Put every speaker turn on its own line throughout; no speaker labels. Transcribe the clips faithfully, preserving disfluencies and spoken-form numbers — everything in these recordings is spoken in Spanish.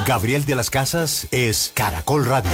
Gabriel de las Casas es Caracol Radio.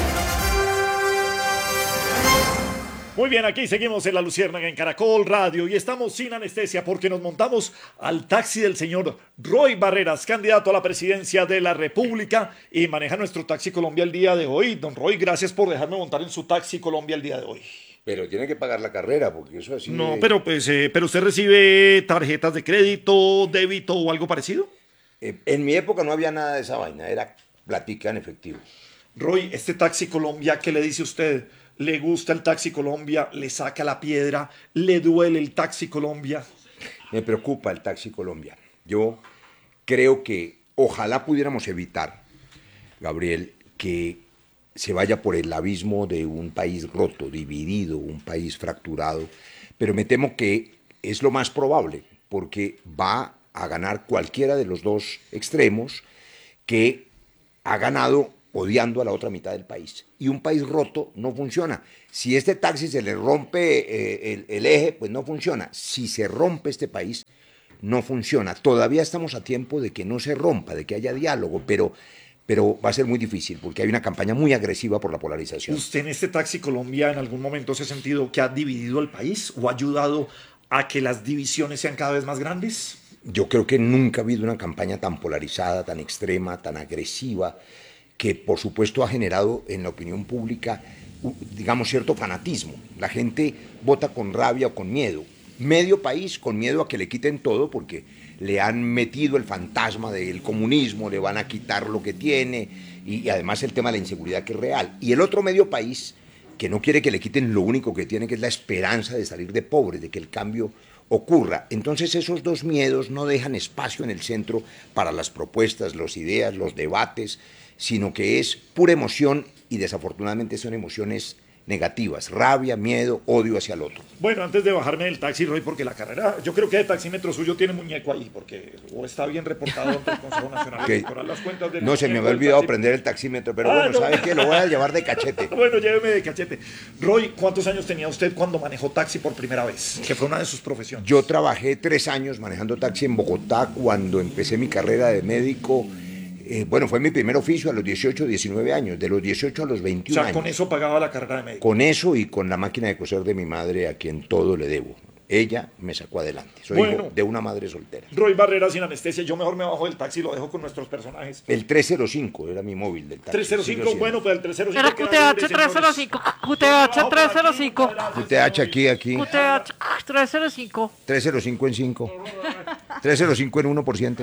Muy bien, aquí seguimos en La Luciérnaga en Caracol Radio y estamos sin anestesia porque nos montamos al taxi del señor Roy Barreras, candidato a la presidencia de la República y maneja nuestro Taxi Colombia el día de hoy. Don Roy, gracias por dejarme montar en su Taxi Colombia el día de hoy.
Pero tiene que pagar la carrera porque eso así...
No,
de...
pero pues, eh, pero usted recibe tarjetas de crédito, débito o algo parecido.
Eh, en mi época no había nada de esa vaina, era platica en efectivo.
Roy, este Taxi Colombia, ¿qué le dice usted? ¿Le gusta el Taxi Colombia? ¿Le saca la piedra? ¿Le duele el Taxi Colombia?
Me preocupa el Taxi Colombia. Yo creo que ojalá pudiéramos evitar, Gabriel, que se vaya por el abismo de un país roto, dividido, un país fracturado, pero me temo que es lo más probable, porque va a ganar cualquiera de los dos extremos que ha ganado odiando a la otra mitad del país. Y un país roto no funciona. Si este taxi se le rompe eh, el, el eje, pues no funciona. Si se rompe este país, no funciona. Todavía estamos a tiempo de que no se rompa, de que haya diálogo, pero, pero va a ser muy difícil porque hay una campaña muy agresiva por la polarización.
¿Usted en este Taxi Colombia en algún momento se ha sentido que ha dividido el país o ha ayudado a que las divisiones sean cada vez más grandes?
Yo creo que nunca ha habido una campaña tan polarizada, tan extrema, tan agresiva, que por supuesto ha generado en la opinión pública, digamos, cierto fanatismo. La gente vota con rabia o con miedo. Medio país con miedo a que le quiten todo porque le han metido el fantasma del comunismo, le van a quitar lo que tiene y, y además el tema de la inseguridad que es real. Y el otro medio país que no quiere que le quiten lo único que tiene, que es la esperanza de salir de pobre, de que el cambio ocurra. Entonces esos dos miedos no dejan espacio en el centro para las propuestas, las ideas, los debates, sino que es pura emoción y desafortunadamente son emociones negativas, rabia, miedo, odio hacia el otro.
Bueno, antes de bajarme del taxi, Roy, porque la carrera, yo creo que de taxímetro suyo tiene muñeco ahí, porque o está bien reportado ante el Consejo Nacional
okay.
Electoral las cuentas del
No, se me había olvidado prender el taxímetro, pero ah, bueno, no. ¿Sabe qué? Lo voy a llevar de cachete.
Bueno, lléveme de cachete. Roy, ¿cuántos años tenía usted cuando manejó taxi por primera vez? Que fue una de sus profesiones.
Yo trabajé tres años manejando taxi en Bogotá cuando empecé mi carrera de médico. Eh, bueno, fue mi primer oficio a los dieciocho, diecinueve años, de los dieciocho a los veintiún años.
O sea, con eso pagaba la carrera de médico.
Con eso y con la máquina de coser de mi madre, a quien todo le debo. Ella me sacó adelante. Soy
bueno,
hijo de una madre soltera.
Roy Barreras sin anestesia. Yo mejor me bajo del taxi y lo dejo con nuestros personajes.
El trescientos cinco era mi móvil del taxi.
trescientos cinco, bueno, pues el trescientos cinco.
Era Q T H trescientos cinco. Q T H trescientos cinco.
Q T H aquí, aquí.
Q T H trescientos cinco.
trescientos cinco en cinco. trescientos cinco en uno por ciento.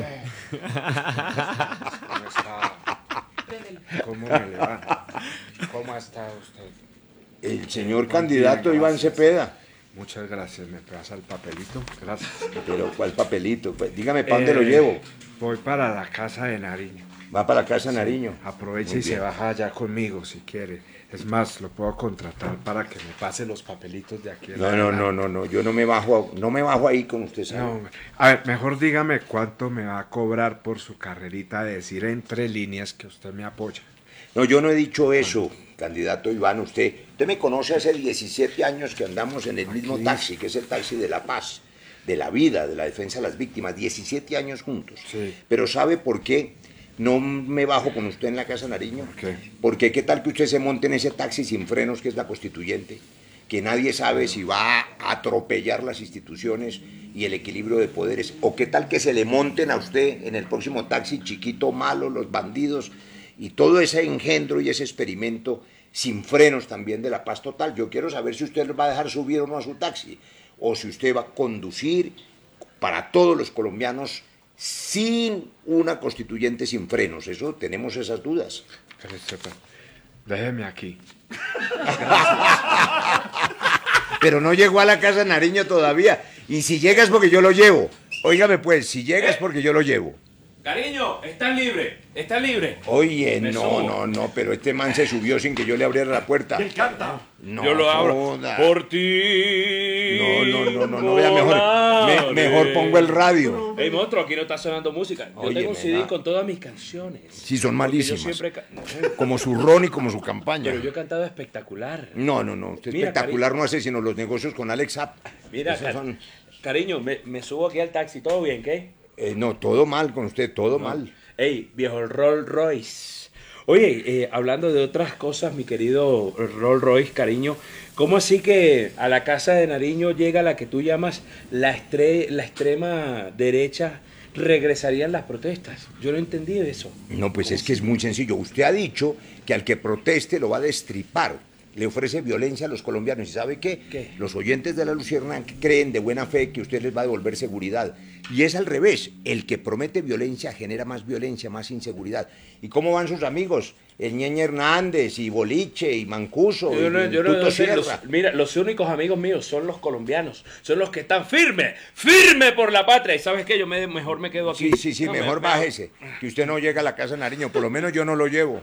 ¿Cómo está? ¿Cómo me le va? ¿Cómo ha estado usted?
El señor candidato bien, Iván Cepeda.
Muchas gracias, me pasa el papelito, gracias.
Pero, ¿cuál papelito? Pues, dígame, ¿para dónde eh, lo llevo?
Voy para la casa de Nariño.
¿Va para la casa de Nariño?
Sí, aproveche y se baja allá conmigo si quiere. Es más, lo puedo contratar para que me pase los papelitos de aquí.
No, no, no, no, no, yo no me bajo, no me bajo ahí con usted, ¿sabe?
No, a ver, mejor dígame cuánto me va a cobrar por su carrerita de decir entre líneas que usted me apoya.
No, yo no he dicho eso, candidato Iván, usted, usted me conoce hace diecisiete años que andamos en el mismo taxi, que es el taxi de la paz, de la vida, de la defensa de las víctimas, diecisiete años juntos.
Sí.
Pero ¿sabe por qué no me bajo con usted en la casa Nariño?
¿Por qué?
Porque qué tal que usted se monte en ese taxi sin frenos que es la Constituyente, que nadie sabe si va a atropellar las instituciones y el equilibrio de poderes, o qué tal que se le monten a usted en el próximo taxi chiquito, malo, los bandidos, y todo ese engendro y ese experimento sin frenos también de la paz total. Yo quiero saber si usted va a dejar subir o no a su taxi, o si usted va a conducir para todos los colombianos sin una constituyente sin frenos. Eso, tenemos esas dudas.
Pero, déjeme aquí.
Pero no llegó a la casa Nariño todavía, y si llega es porque yo lo llevo. Óigame pues, si llega es porque yo lo llevo.
Cariño, estás libre, estás libre.
Oye,
Me
no,
subo.
no, no, pero este man se subió sin que yo le abriera la puerta.
¿Quién canta?
No,
Yo lo abro
joda.
por ti.
No, no, no, no, no, vea, mejor, me- mejor pongo el radio.
Ey, monstruo, aquí no está sonando música. Yo
Óyeme,
tengo un C D
na.
con todas mis canciones.
Sí, son
Porque
malísimas.
Yo siempre... ca- No,
Como su ron y como su campaña.
pero yo he cantado espectacular.
No, no, no, usted
Mira,
espectacular no hace sino los negocios con Alex Zapp.
Mira,
Esos
car-
son-
cariño, me, me subo aquí al taxi, ¿todo bien, qué?
eh, no, todo mal con usted, todo
No.
mal.
Ey, viejo Rolls Royce. Oye, eh, hablando de otras cosas, mi querido Rolls Royce, cariño, ¿cómo así que a la casa de Nariño llega la que tú llamas la, estre la extrema derecha? ¿Regresarían las protestas? Yo no entendí eso.
No, pues es que es muy sencillo. Usted ha dicho que al que proteste lo va a destripar. Le ofrece violencia a los colombianos. ¿Y sabe qué?
¿Qué?
Los oyentes de La Luciérnaga creen de buena fe que usted les va a devolver seguridad. Y es al revés. El que promete violencia genera más violencia, más inseguridad. ¿Y cómo van sus amigos? El Ñeñe Hernández, y Boliche, y Mancuso,
Yo no,
y
yo no-
Tuto
no sé,
Sierra.
los- mira, los únicos amigos míos son los colombianos. Son los que están firmes, firme por la patria. ¿Y sabes qué? Yo me, mejor me quedo aquí.
Sí, sí, sí,
No, me-
mejor
me-
bájese. Que usted no llega a la casa de Nariño. Por lo menos yo no lo llevo.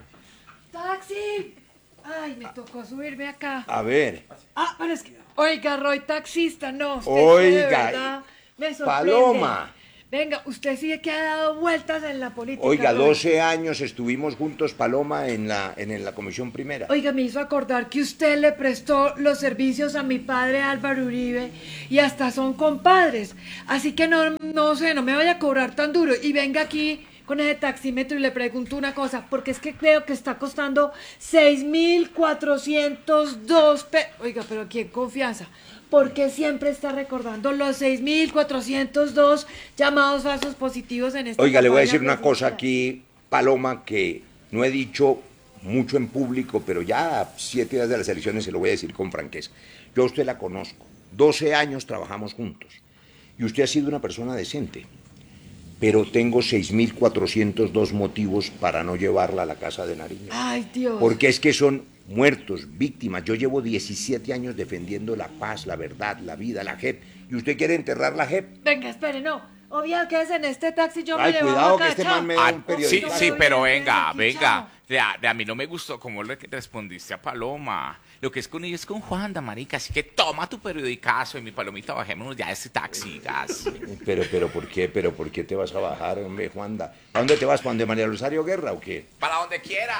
¡Taxi! Ay, me tocó subirme acá.
A ver.
Ah, pero es que... Oiga, Roy, taxista, no. Usted
Oiga,
de verdad me sorprende.
Paloma.
Venga, usted sí que ha dado vueltas en la política.
Oiga,
Roy.
doce años estuvimos juntos, Paloma, en la, en, en la comisión primera.
Oiga, me hizo acordar que usted le prestó los servicios a mi padre Álvaro Uribe y hasta son compadres. Así que no, no sé, no me vaya a cobrar tan duro. Y venga aquí con ese taxímetro y le pregunto una cosa, porque es que creo que está costando seis mil cuatrocientos dos pesos. Oiga, pero ¿quién confianza? ¿Por qué siempre está recordando los seis mil cuatrocientos dos llamados falsos positivos en esta
Oiga, le voy a
campaña
decir una cosa
presidencial?
aquí, Paloma, que no he dicho mucho en público, pero ya a siete días de las elecciones se lo voy a decir con franqueza. Yo a usted la conozco. doce años trabajamos juntos. Y usted ha sido una persona decente. Pero tengo seis mil cuatrocientos dos motivos para no llevarla a la casa de Nariño.
Ay, Dios.
Porque es que son muertos, víctimas. Yo llevo diecisiete años defendiendo la paz, la verdad, la vida, la J E P. ¿Y usted quiere enterrar la J E P?
Venga, espere, no. Obvio que es en este taxi, yo
Ay,
me le
cuidado
bajo
que
acá,
este
chao.
man me da
Ah,
un
sí,
periodista.
sí, pero
Aquí,
venga,
chao.
venga. De a, de a mí no me gustó cómo le respondiste a Paloma. Lo que es con ella es con Juanda, marica. Así que toma tu periodicazo y mi palomita, bajémonos ya de ese taxi, gas.
Pero, pero, ¿por qué? Pero, ¿por qué te vas a bajar, hombre, Juanda? ¿A dónde te vas? ¿Para donde María Rosario Guerra o qué?
Para donde quiera.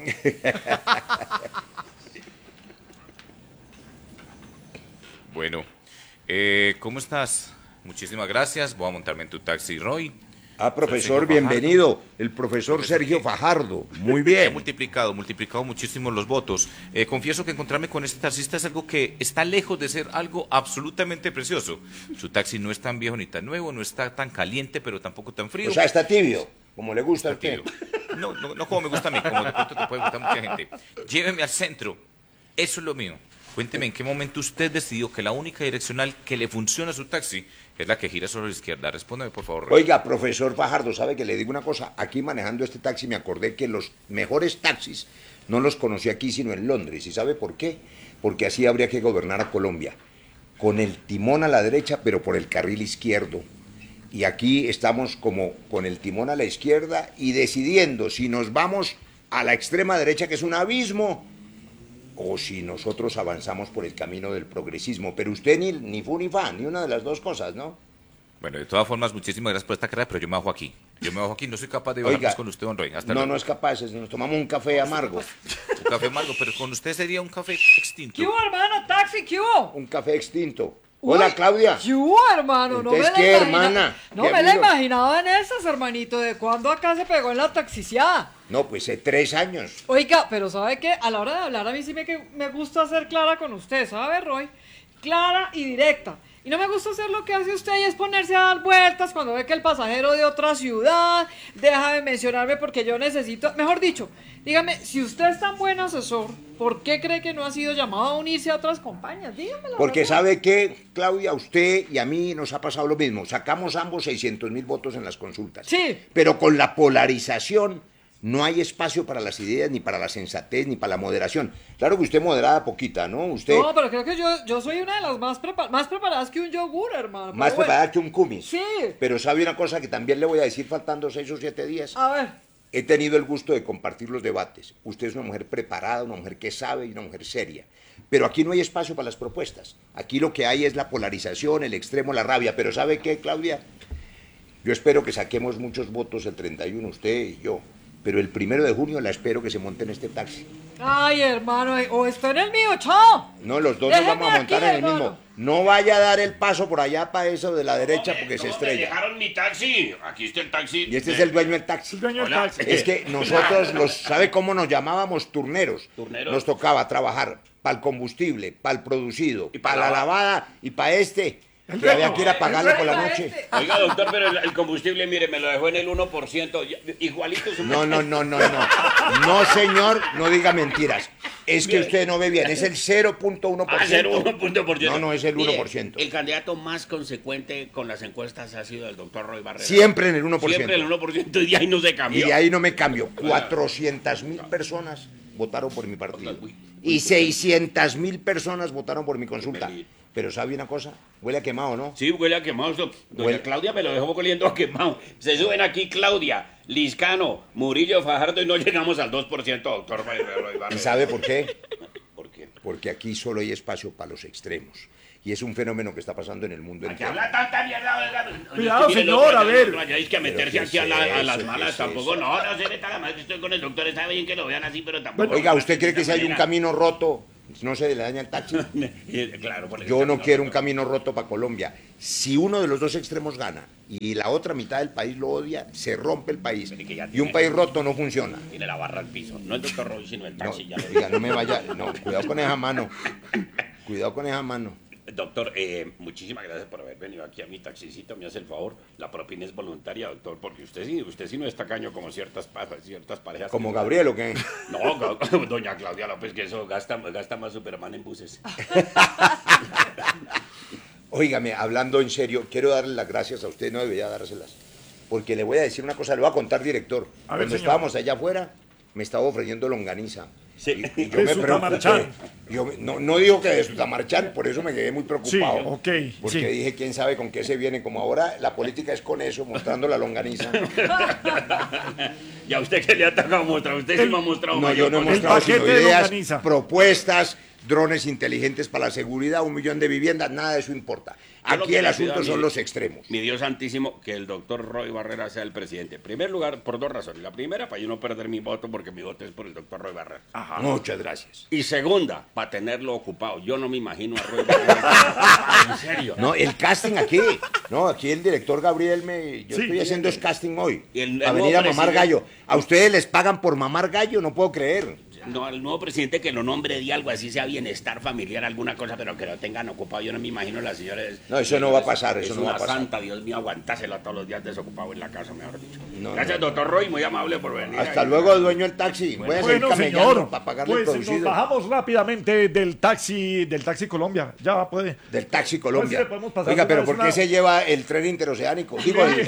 Bueno, eh, ¿cómo estás? Muchísimas gracias. Voy a montarme en tu taxi, Roy.
Ah, profesor,
Sergio
bienvenido. El profesor,
Profesor,
Sergio
¿qué?
Fajardo. Muy
He
bien.
multiplicado, multiplicado muchísimo los votos. Eh, confieso que encontrarme con este taxista es algo que está lejos de ser algo absolutamente precioso. Su taxi no es tan viejo ni tan nuevo, no está tan caliente, pero tampoco tan frío.
O sea, está tibio, como le gusta a
Está
usted.
tibio. No, no, no como me gusta a mí, como de pronto te puede gustar a mucha gente. Lléveme al centro. Eso es lo mío. Cuénteme en qué momento usted decidió que la única direccional que le funciona a su taxi es la que gira sobre la izquierda. Respóndeme, por favor. Rey.
Oiga, profesor Fajardo, ¿sabe que le digo una cosa? Aquí manejando este taxi me acordé que los mejores taxis no los conocí aquí, sino en Londres. ¿Y sabe por qué? Porque así habría que gobernar a Colombia. Con el timón a la derecha, pero por el carril izquierdo. Y aquí estamos como con el timón a la izquierda y decidiendo si nos vamos a la extrema derecha, que es un abismo, o si nosotros avanzamos por el camino del progresismo. Pero usted ni, ni fu ni fa, ni una de las dos cosas, ¿no?
Bueno, de todas formas, muchísimas gracias por esta carrera, pero yo me bajo aquí. Yo me bajo aquí, no soy capaz de bajar
Oiga,
más con usted, don Roy. Hasta
no,
luego.
no es capaz, es- nos tomamos un café amargo.
Un café amargo, pero con usted sería un café extinto.
¿Qué hubo, hermano? ¿Taxi? ¿Qué hubo?
Un café extinto. Hola,
Uy,
Claudia.
¿Qué hubo, hermano? No me
Entonces,
la
¿qué,
imagina-
hermana?
No
¿Qué
me la
amigo?
imaginaba en esas, hermanito. ¿De cuándo acá se pegó en la taxiciada?
No, pues eh, tres años.
Oiga, pero ¿sabe qué? A la hora de hablar a mí sí me, que me gusta ser clara con usted, ¿sabe, Roy? Clara y directa. Y no me gusta hacer lo que hace usted y es ponerse a dar vueltas cuando ve que el pasajero de otra ciudad deja de mencionarme porque yo necesito... Mejor dicho, dígame, si usted es tan buen asesor, ¿por qué cree que no ha sido llamado a unirse a otras compañías? Dígame la
Porque
verdad.
sabe que, Claudia, a usted y a mí nos ha pasado lo mismo. Sacamos ambos seiscientos mil votos en las consultas.
Sí.
Pero con la polarización no hay espacio para las ideas, ni para la sensatez, ni para la moderación. Claro que usted moderada poquita, ¿no? Usted
No, pero creo que yo, yo soy una de las más, prepa- más preparadas que un yogur, hermano.
más
pero bueno.
preparada que un cumis.
Sí.
Pero sabe una cosa que también le voy a decir faltando seis o siete días.
A ver.
He tenido el gusto de compartir los debates. Usted es una mujer preparada, una mujer que sabe y una mujer seria. Pero aquí no hay espacio para las propuestas. Aquí lo que hay es la polarización, el extremo, la rabia. Pero ¿sabe qué, Claudia? Yo espero que saquemos muchos votos el treinta y uno, usted y yo. pero el primero de junio la espero que se monte en este taxi.
Ay, hermano, eh, o está en el mío, chao.
No, los dos
Déjeme
nos vamos a montar
aquí,
en el
hermano.
mismo. No vaya a dar el paso por allá para eso de la derecha porque se
¿Cómo me
estrella.
dejaron mi taxi? Aquí está el taxi.
Y este es el dueño del taxi.
El dueño del
Hola.
taxi.
Es que nosotros, los, ¿sabe cómo nos llamábamos? Turneros.
Turneros.
Nos tocaba trabajar para el combustible, para el producido,
Y
para
pa'
la
la-
lavada y para este, que había que ir a pagarle por la noche.
Oiga, doctor, pero el, el combustible, mire, me lo dejó en el uno por ciento. Igualito su
No, no, no, no, no. No, señor, no diga mentiras. Es que usted no ve bien, es el cero punto uno por
Ah,
ciento.
cero punto uno por ciento.
No, no, es el
Mire,
uno por ciento.
El candidato más consecuente con las encuestas ha sido el doctor Roy Barreras.
Siempre en el uno por ciento.
Siempre el uno por ciento y de ahí no se cambió.
Y de ahí no me cambio. cuatrocientas mil personas votaron por mi partido. Y seiscientas mil personas votaron por mi consulta. Pero ¿sabe una cosa? Huele a quemado, ¿no?
Sí, huele a quemado. Doña
Huele-
Claudia me lo dejó oliendo a quemado. Se suben aquí Claudia, Liscano, Murillo, Fajardo y no llegamos al dos por ciento, doctor Roy Barreras.
¿Y sabe por qué?
¿Por qué?
Porque aquí solo hay espacio para los extremos. Y es un fenómeno que está pasando en el mundo
¿A qué
entero.
habla tanta mierda? oiga?
Cuidado,
Mire,
señor,
doctor,
a ver.
No vayáis que a meterse
¿qué
aquí a,
es
la- a las
eso?
malas
¿Qué es
tampoco.
eso?
No, no se meta la madre, estoy con el doctor, está bien que lo vean así, pero tampoco.
Oiga, ¿usted cree que si hay un
Manera.
camino roto, no se le daña el taxi?
Claro, por eso
Yo no
está-
quiero un camino roto para Colombia. Si uno de los dos extremos gana y la otra mitad del país lo odia, se rompe el país.
Pero que ya
Y un
tiene-
país roto no funciona.
Tiene la barra al piso. No el doctor Roy, sino el
No,
taxi. ya lo
oiga, no me vaya. No, cuidado con esa mano. Cuidado con esa mano.
Doctor, eh, muchísimas gracias por haber venido aquí a mi taxicito, me hace el favor. La propina es voluntaria, doctor, porque usted sí, usted sí no es tacaño como ciertas, pa- ciertas parejas.
Como
que-
Gabriel, ¿o qué?
No, Ga- doña Claudia López, que eso gasta, gasta más Superman en buses.
Óigame, hablando en serio, quiero darle las gracias a usted, no debería dárselas. Porque le voy a decir una cosa, le voy a contar, director.
A ver,
Cuando
señor.
estábamos allá afuera, me estaba ofreciendo longaniza.
Sí.
Y, y yo
De
me
Sutamarchán.
preocupé. Yo me- no, no digo que de Sutamarchán, por eso me quedé muy preocupado.
Sí, ok,
Porque
sí.
dije, quién sabe con qué se viene. Como ahora la política es con eso, mostrando la longaniza.
¿Y a usted qué le ha tocado mostrar? Usted sí me ha mostrado
No,
mayor
yo no he
cosa.
mostrado
paquete
sino
de
ideas,
longaniza.
propuestas, drones inteligentes para la seguridad, un millón de viviendas, nada de eso importa.
Yo lo
Aquí
que
el
le pido a
asunto
mi-
son los extremos.
Mi Dios santísimo, que el doctor Roy Barrera sea el presidente. En primer lugar, por dos razones. La primera, para yo no perder mi voto, porque mi voto es por el doctor Roy Barrera.
Muchas gracias.
Y segunda, para tenerlo ocupado. Yo no me imagino a Roy Barrera. En serio.
No, el casting aquí. No, aquí el director Gabriel me. Yo
Sí.
estoy haciendo es casting hoy.
Y el- el
a
nuevo
venir a mamar
presidente-
gallo. A ustedes les pagan por mamar gallo, no puedo creer.
No, al nuevo presidente que lo nombre de algo así, sea bienestar familiar, alguna cosa, pero que lo tengan ocupado. Yo no me imagino a la señora.
No, eso no va a pasar,
Es
eso no va a
una
pasar.
santa, Dios mío, aguantásela todos los días desocupado en la casa, mejor dicho.
No,
Gracias,
no,
doctor Roy, muy amable por venir.
Hasta
ahí.
luego, dueño del taxi. Voy a seguir
Bueno,
camellando
señor,
para pagarle el
pues nos
producido.
bajamos rápidamente del taxi, del taxi Colombia. Ya puede.
Del taxi Colombia.
Pues, podemos pasar
Oiga,
una
pero
vez
¿por qué
una-
se lleva el tren interoceánico? Digo, el- el-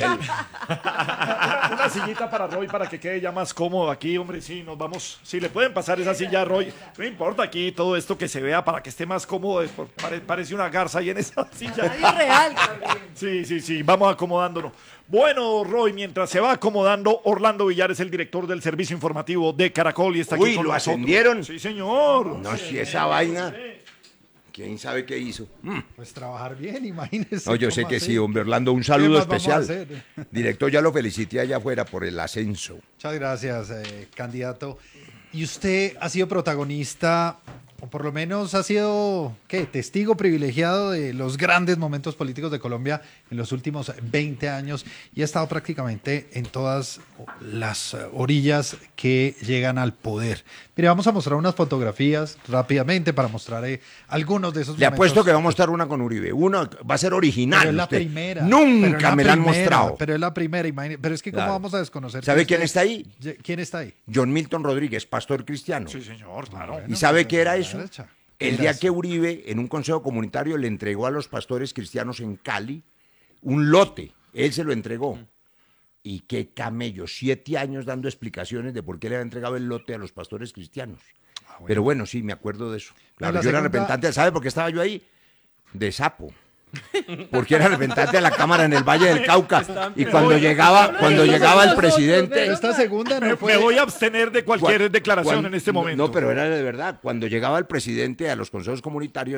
una, una sillita para Roy para que quede ya más cómodo aquí, hombre. Sí, nos vamos. Si le pueden pasar esa silla a Roy, no importa aquí todo esto que se vea para que esté más cómodo. es por- pare- parece una garza ahí en esa silla.
Radio real, Gabriel.
Sí, sí, sí, vamos acomodándonos. Bueno, Roy, mientras se va acomodando, Orlando Villar es el director del servicio informativo de Caracol y está aquí
Uy,
con
¿lo
nosotros.
ascendieron?
Sí, señor.
No, si esa vaina. ¿Quién sabe qué hizo? Mm.
Pues trabajar bien, imagínese.
No, yo sé
cómo
que
así.
sí, hombre, Orlando, un
¿Qué
saludo
más vamos a
especial.
hacer?
Director, ya lo felicité allá afuera por el ascenso.
Muchas gracias, eh, candidato. Y usted ha sido protagonista, o por lo menos ha sido, ¿qué? Testigo privilegiado de los grandes momentos políticos de Colombia en los últimos veinte años y ha estado prácticamente en todas las eh, orillas que llegan al poder. Mire, vamos a mostrar unas fotografías rápidamente para mostrar eh, algunos de esos
Le
momentos.
apuesto que vamos a mostrar una con Uribe. Una va a ser original.
Pero es la
usted.
primera. pero
Nunca
es la
me la han
primera,
mostrado.
Pero es la primera, imagínese. Pero es que, ¿cómo
Claro.
vamos a desconocer?
¿Sabe
que
quién
usted-
está ahí?
Ye- ¿Quién está ahí?
John Milton Rodríguez, pastor cristiano.
Sí, señor, claro.
¿Y sabe
pues,
qué era
la
eso?
derecha.
El
Era
día
así.
que Uribe, en un consejo comunitario, le entregó a los pastores cristianos en Cali un lote. Él se lo entregó. Y qué camello, siete años dando explicaciones de por qué le había entregado el lote a los pastores cristianos. Pero bueno, sí, me acuerdo de eso. Claro,
la
yo era
segunda-
representante, ¿sabe por qué estaba yo ahí? De sapo. Porque era representante de la Cámara en el Valle del Cauca. Y cuando llegaba, cuando llegaba el presidente...
Esta segunda no
Me,
fue.
me voy a abstener de cualquier
Cuan-
declaración
cuan-
en este momento.
No, pero era de verdad. Cuando llegaba el presidente a los consejos comunitarios,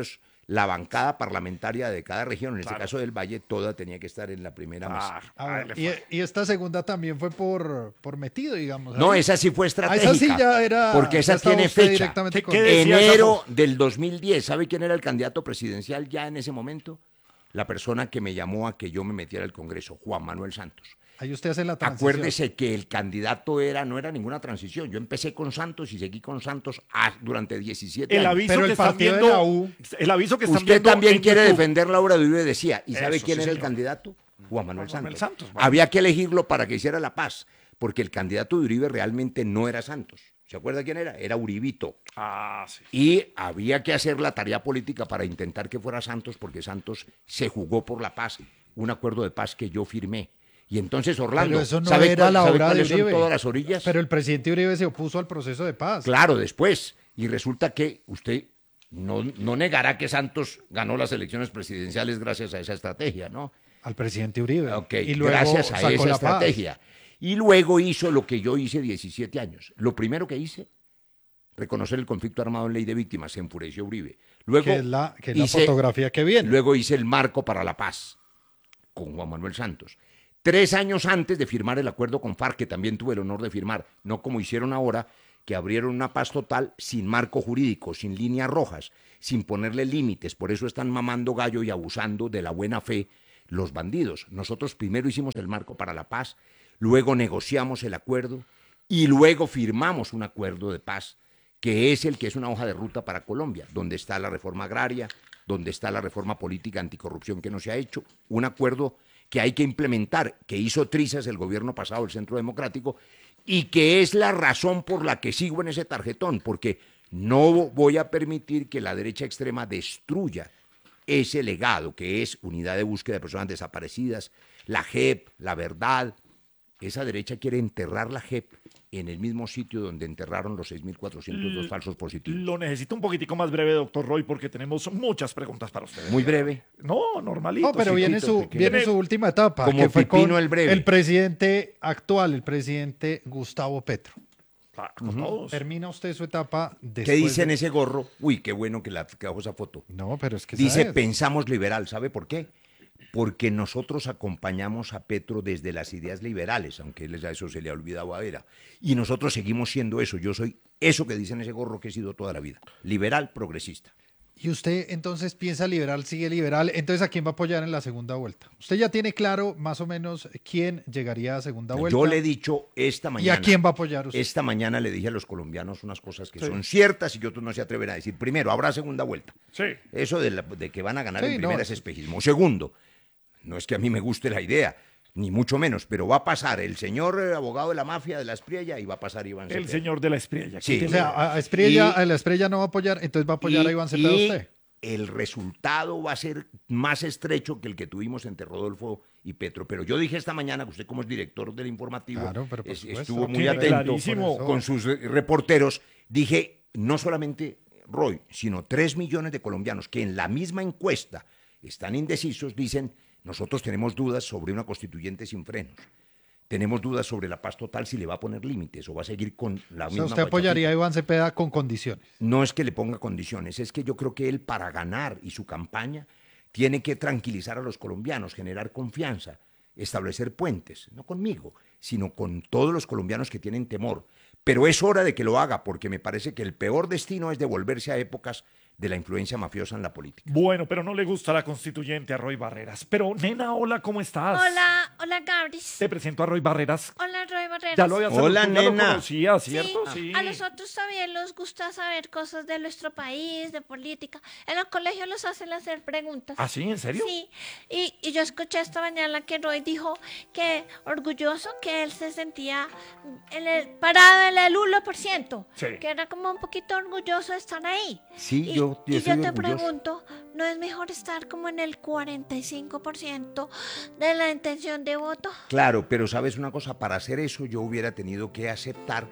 la bancada parlamentaria de cada región, en
Claro.
este caso del Valle, toda tenía que estar en la primera mesa.
Claro.
A
Ahí
ver,
le
y,
fue.
y esta segunda también fue por, por metido, digamos.
No,
ahí.
esa sí fue
Ah,
estratégica.
esa sí ya era.
porque
ya
esa
estaba
tiene
usted
fecha.
directamente
¿Qué-
con-
qué decía esa
Enero
voz?
del dos mil diez. ¿Sabe quién era el candidato presidencial ya en ese momento? La persona que me llamó a que yo me metiera al Congreso, Juan Manuel Santos.
Ahí usted hace la transición.
Acuérdese que el candidato era, no era ninguna transición. Yo empecé con Santos y seguí con Santos a- durante diecisiete
El
años.
aviso
Pero
que
el
están
partido de
viendo,
la U-
el aviso que están
Usted
viendo
también
en
quiere
YouTube.
defender la obra de Uribe, decía. ¿Y sabe
Eso,
quién
sí,
era el
señor.
candidato? Juan Manuel
Juan Manuel
Santos.
Santos, bueno.
Había que elegirlo para que hiciera la paz, porque el candidato de Uribe realmente no era Santos. ¿Se acuerda quién era? Era Uribito.
Ah, sí.
Y había que hacer la tarea política para intentar que fuera Santos, porque Santos se jugó por la paz, un acuerdo de paz que yo firmé. Y entonces Orlando,
Pero eso no
¿sabe
era
cuál-
la
sabe
obra de
cuáles son
Uribe.
todas las orillas?
Pero el presidente Uribe se opuso al proceso de paz.
Claro, después. Y resulta que usted no, no negará que Santos ganó las elecciones presidenciales gracias a esa estrategia, ¿no?
Al presidente Uribe.
Ok,
y luego
gracias a
sacó
esa
la paz.
estrategia. Y luego hizo lo que yo hice diecisiete años. Lo primero que hice, reconocer el conflicto armado en ley de víctimas, se enfureció Uribe. Luego
Que es la, que es la
hice-
fotografía que viene.
Luego hice el marco para la paz con Juan Manuel Santos. Tres años antes de firmar el acuerdo con FARC, que también tuve el honor de firmar, no como hicieron ahora, que abrieron una paz total sin marco jurídico, sin líneas rojas, sin ponerle límites. Por eso están mamando gallo y abusando de la buena fe los bandidos. Nosotros primero hicimos el marco para la paz, luego negociamos el acuerdo y luego firmamos un acuerdo de paz que es el que es una hoja de ruta para Colombia, donde está la reforma agraria, donde está la reforma política anticorrupción que no se ha hecho, un acuerdo que hay que implementar, que hizo trizas el gobierno pasado, el Centro Democrático, y que es la razón por la que sigo en ese tarjetón, porque no voy a permitir que la derecha extrema destruya ese legado que es unidad de búsqueda de personas desaparecidas, la J E P, la verdad. Esa derecha quiere enterrar la J E P en el mismo sitio donde enterraron los seis mil cuatrocientos dos falsos positivos.
Lo necesito un poquitico más breve, doctor Roy, porque tenemos muchas preguntas para usted.
Muy breve.
No, normalito.
No, pero viene
chiquito,
su,
pequeño.
viene su última etapa,
Como
que fue
Pipino
con
el Breve.
el presidente actual, el presidente Gustavo Petro.
Claro, con todos.
Termina usted su etapa después
¿Qué dice en
de-
ese gorro? Uy, qué bueno que la que hago esa foto.
No, pero es que
Dice,
¿sabes?
pensamos liberal. ¿Sabe por qué? Porque nosotros acompañamos a Petro desde las ideas liberales, aunque él a eso se le ha olvidado a Vera. Y nosotros seguimos siendo eso. Yo soy eso que dice en ese gorro que he sido toda la vida. Liberal, progresista.
Y usted entonces piensa liberal, sigue liberal, entonces ¿a quién va a apoyar en la segunda vuelta? Usted ya tiene claro más o menos quién llegaría a segunda vuelta.
Yo le he dicho esta
¿Y
mañana.
a quién va a apoyar usted?
Esta mañana le dije a los colombianos unas cosas que
Sí.
son ciertas y que otros no se atreven a decir. Primero, habrá segunda vuelta.
Sí.
Eso de, la- de que van a ganar
Sí,
en
no,
primera es
eso-
espejismo. Segundo, no es que a mí me guste la idea, ni mucho menos, pero va a pasar el señor eh, abogado de la mafia de la Espriella y va a pasar Iván
El
Cepeda.
señor de la Espriella.
Sí.
O sea, a, a Espriella,
Y-
a la Espriella no va a apoyar, entonces va a apoyar
Y-
a Iván Cepeda
y
usted.
el resultado va a ser más estrecho que el que tuvimos entre Rodolfo y Petro. Pero yo dije esta mañana que usted como es director del informativo
Claro, pero por
es-
supuesto.
estuvo muy
Tiene
atento
clarísimo.
con sus eh, reporteros. Dije, no solamente Roy, sino tres millones de colombianos que en la misma encuesta están indecisos, dicen, nosotros tenemos dudas sobre una constituyente sin frenos. Tenemos dudas sobre la paz total si le va a poner límites o va a seguir con la
O sea,
misma
usted apoyaría a
guachafita.
Iván Cepeda con condiciones.
No es que le ponga condiciones, es que yo creo que él para ganar y su campaña tiene que tranquilizar a los colombianos, generar confianza, establecer puentes, no conmigo, sino con todos los colombianos que tienen temor. Pero es hora de que lo haga, porque me parece que el peor destino es devolverse a épocas de la influencia mafiosa en la política.
Bueno, pero no le gusta la constituyente a Roy Barreras. Pero, nena, hola, ¿cómo estás?
Hola, hola Gabris.
Te presento a Roy Barreras.
Hola Roy Barreras.
Ya lo había
Hola,
saludado, ya lo
nena.
conocía,
Sí,
¿cierto? Sí.
a nosotros también nos gusta saber cosas de nuestro país, de política. En el colegio los hacen hacer preguntas.
¿Ah, sí? ¿En serio?
Sí, y, y yo escuché esta mañana que Roy dijo que orgulloso que él se sentía en el, parado en el uno por ciento,
Sí.
que era como un poquito orgulloso de estar ahí.
Sí,
y,
yo- yo
y
estoy
yo te
orgulloso.
pregunto, ¿no es mejor estar como en el cuarenta y cinco por ciento de la intención de voto?
Claro, pero sabes una cosa, para hacer eso yo hubiera tenido que aceptar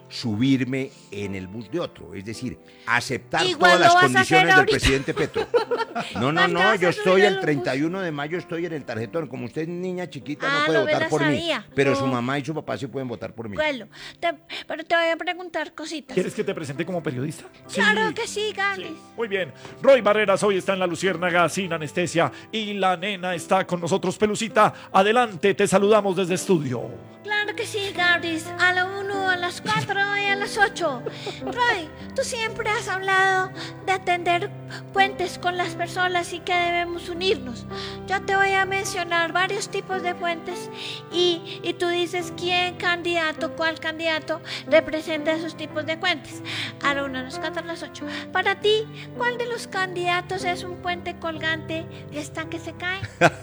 subirme en el bus de otro, es decir, aceptar
Igual
todas las
lo vas a hacer
condiciones del
ahorita.
presidente Petro. No, no,
Igual te
no,
vas a
yo
subir
estoy
al
el
bus.
treinta y uno de mayo, estoy en el tarjetón. Como usted es niña chiquita,
Ah,
no puede
lo
votar
verás,
por mí,
sabía.
pero
No.
su mamá y su papá sí pueden votar por mí.
Bueno, te- pero te voy a preguntar cositas.
¿Quieres que te presente como periodista?
Claro que sí, Gandhi.
Muy bien. Roy Barreras hoy está en La Luciérnaga sin anestesia y la nena está con nosotros, Pelucita. Adelante, te saludamos desde estudio.
Claro que sí, Gabris. A la uno, a las cuatro y a las ocho. Roy, tú siempre has hablado de atender puentes con las personas y que debemos unirnos. Yo te voy a mencionar varios tipos de puentes y, y tú dices quién candidato, cuál candidato representa esos tipos de puentes. A la uno, a las cuatro, a las ocho. Para ti, ¿cuál de los candidatos es un puente colgante y está que se cae?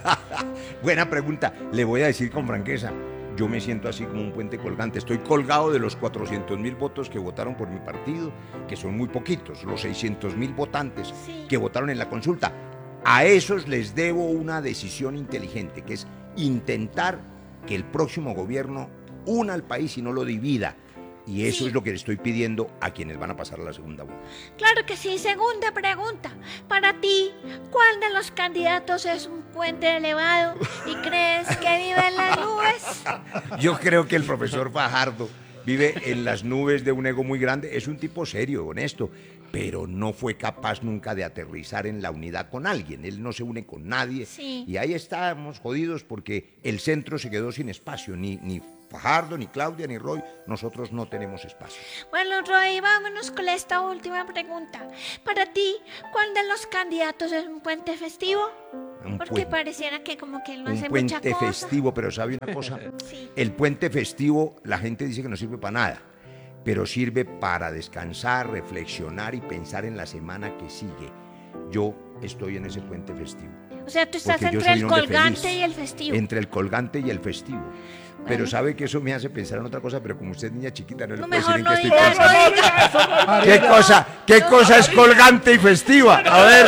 Buena pregunta. Le voy a decir con franqueza. Yo me siento así como un puente colgante. Estoy colgado de los cuatrocientos mil votos que votaron por mi partido, que son muy poquitos, los seiscientos mil votantes
Sí.
que votaron en la consulta. A esos les debo una decisión inteligente, que es intentar que el próximo gobierno una al país y no lo divida. Y eso
Sí.
es lo que le estoy pidiendo a quienes van a pasar a la segunda vuelta.
Claro que sí. Segunda pregunta. Para ti, ¿cuál de los candidatos es un puente elevado y crees que vive en las nubes?
Yo creo que el profesor Fajardo vive en las nubes de un ego muy grande. Es un tipo serio, honesto, pero no fue capaz nunca de aterrizar en la unidad con alguien. Él no se une con nadie.
Sí.
Y ahí estamos jodidos porque el centro se quedó sin espacio. Ni, ni Fajardo, ni Claudia, ni Roy, nosotros no tenemos espacio.
Bueno, Roy, vámonos con esta última pregunta. Para ti, ¿cuál de los candidatos es un puente festivo?
Un
Porque
puente.
pareciera que como que él no
Un
hace mucha
puente
cosa.
festivo, pero ¿sabe una cosa?
Sí.
El puente festivo, la gente dice que no sirve para nada, pero sirve para descansar, reflexionar y pensar en la semana que sigue. Yo estoy en ese puente festivo.
O sea, tú estás
Porque yo
entre
soy
el
un hombre
colgante
feliz.
y el festivo.
Entre el colgante y el festivo. Pero
Bueno.
sabe que eso me hace pensar en otra cosa, pero como usted es niña chiquita, no le
No,
puedo
mejor
decir en qué
no
estoy
digas,
pensando.
no digas.
¿Qué cosa, qué cosa es colgante y festiva? A ver,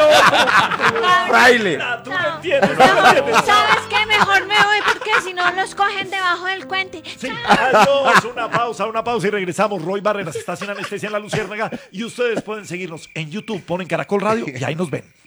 fraile.
Tú no entiendes, tú no
Mejor,
entiendes.
¿sabes qué? Mejor me voy porque si no los cogen debajo del puente.
Sí, adiós, una pausa, una pausa y regresamos. Roy Barreras está sin anestesia en La Luciérnaga y ustedes pueden seguirnos en YouTube, ponen Caracol Radio y ahí nos ven.